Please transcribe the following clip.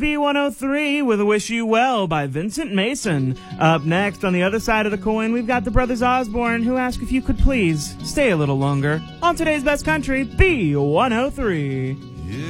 B103 with Wish You Well by Vincent Mason. Up next, on the other side of the coin, we've got the Brothers Osborne, who ask if you could please stay a little longer on today's Best Country, B103.